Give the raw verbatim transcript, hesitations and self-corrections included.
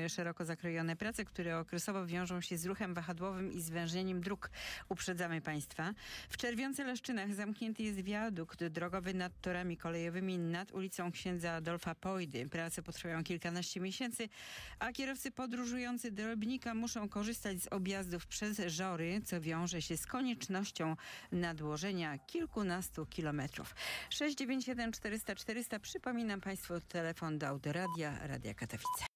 szeroko zakrojone prace, które okresowo wiążą się z ruchem wahadłowym i zwężeniem dróg. Uprzedzamy Państwa. W Czerwionce-Leszczynach zamknięty jest wiadukt drogowy nad torami kolejowymi nad ulicą Księdza Adolfa Pojdy. Prace potrwają kilkanaście miesięcy, a kierowcy podróżujący do Rybnika muszą korzystać z objazdów przez Żory, co wiąże się z koniecznością nadłożenia kilkunastu kilometrów. sześć dziewięć jeden czterysta czterysta. Przypominam Państwu telefon do Autoradia, Radia Katowice.